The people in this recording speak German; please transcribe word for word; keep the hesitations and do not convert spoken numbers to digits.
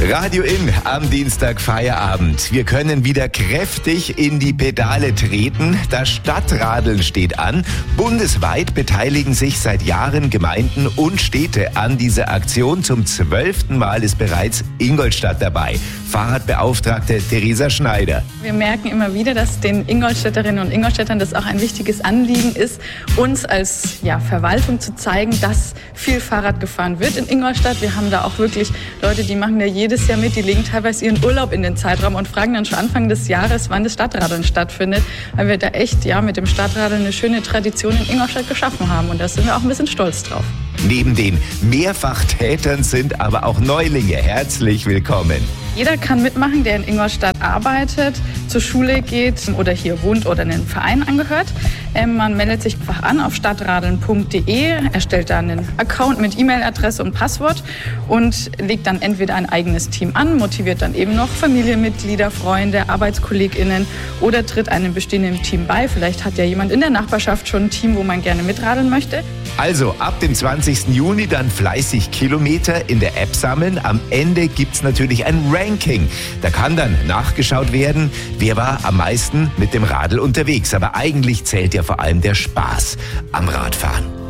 Radio In am Dienstag Feierabend. Wir können wieder kräftig in die Pedale treten. Das Stadtradeln steht an. Bundesweit beteiligen sich seit Jahren Gemeinden und Städte an dieser Aktion. Zum zwölften Mal ist bereits Ingolstadt dabei. Fahrradbeauftragte Theresa Schneider. Wir merken immer wieder, dass den Ingolstädterinnen und Ingolstädtern das auch ein wichtiges Anliegen ist, uns als ja, Verwaltung zu zeigen, dass viel Fahrrad gefahren wird in Ingolstadt. Wir haben da auch wirklich Leute, die machen da jedes Jahr mit, die legen teilweise ihren Urlaub in den Zeitraum und fragen dann schon Anfang des Jahres, wann das Stadtradeln stattfindet, weil wir da echt ja, mit dem Stadtradeln eine schöne Tradition in Ingolstadt geschaffen haben und da sind wir auch ein bisschen stolz drauf. Neben den Mehrfachtätern sind aber auch Neulinge herzlich willkommen. Jeder kann mitmachen, der in Ingolstadt arbeitet, zur Schule geht oder hier wohnt oder einen Verein angehört. Ähm, man meldet sich einfach an auf stadtradeln punkt de, erstellt dann einen Account mit E-Mail-Adresse und Passwort und legt dann entweder ein eigenes Team an, motiviert dann eben noch Familienmitglieder, Freunde, ArbeitskollegInnen oder tritt einem bestehenden Team bei. Vielleicht hat ja jemand in der Nachbarschaft schon ein Team, wo man gerne mitradeln möchte. Also ab dem zwanzigsten Juni dann fleißig Kilometer in der App sammeln. Am Ende gibt's natürlich ein Ranking. Da kann dann nachgeschaut werden, wer war am meisten mit dem Radl unterwegs. Aber eigentlich zählt ja vor allem der Spaß am Radfahren.